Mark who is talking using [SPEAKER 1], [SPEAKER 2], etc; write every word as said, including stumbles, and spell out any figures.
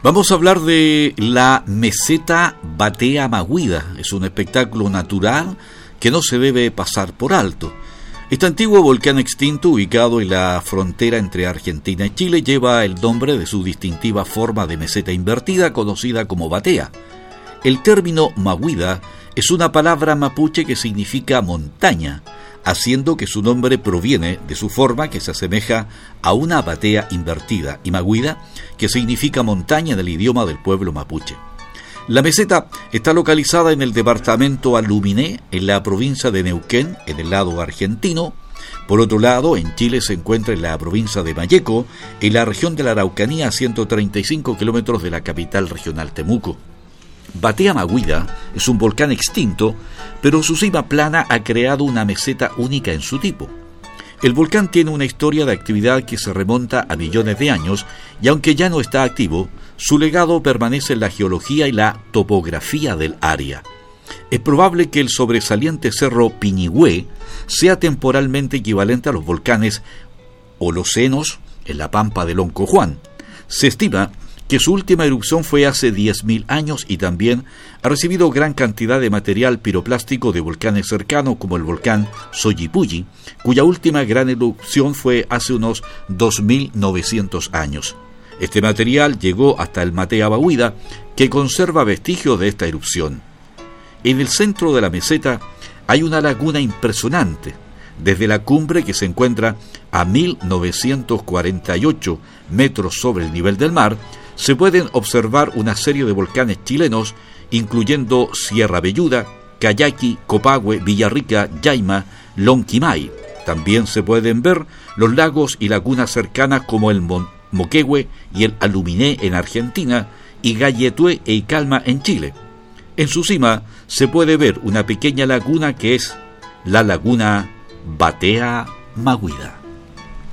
[SPEAKER 1] Vamos a hablar de la meseta Batea Maguida. Es un espectáculo natural que no se debe pasar por alto. Este antiguo volcán extinto, ubicado en la frontera entre Argentina y Chile, lleva el nombre de su distintiva forma de meseta invertida, conocida como batea. El término Maguida es una palabra mapuche que significa montaña, haciendo que su nombre proviene de su forma, que se asemeja a una batea invertida, y Maguida, que significa montaña en el idioma del pueblo mapuche. La meseta está localizada en el departamento Aluminé, en la provincia de Neuquén, en el lado argentino. Por otro lado, en Chile se encuentra en la provincia de Malleco, en la región de la Araucanía, a ciento treinta y cinco kilómetros de la capital regional Temuco. Batea Maguida es un volcán extinto, pero su cima plana ha creado una meseta única en su tipo. El volcán tiene una historia de actividad que se remonta a millones de años, y aunque ya no está activo, su legado permanece en la geología y la topografía del área. Es probable que el sobresaliente cerro Piñihue sea temporalmente equivalente a los volcanes holocenos en la pampa del Loncojuan. Se estima que su última erupción fue hace diez mil años y también ha recibido gran cantidad de material piroplástico de volcanes cercanos como el volcán Soyipulli, cuya última gran erupción fue hace unos dos mil novecientos años. Este material llegó hasta el Batea Maguida, que conserva vestigios de esta erupción. En el centro de la meseta hay una laguna impresionante. Desde la cumbre, que se encuentra a mil novecientos cuarenta y ocho metros sobre el nivel del mar, se pueden observar una serie de volcanes chilenos, incluyendo Sierra Velluda, Cayaqui, Copahue, Villarrica, Yaima, Lonquimay. También se pueden ver los lagos y lagunas cercanas como el Mon- Moquehue y el Aluminé en Argentina, y Galletué e Icalma en Chile. En su cima se puede ver una pequeña laguna que es la laguna Batea Maguida.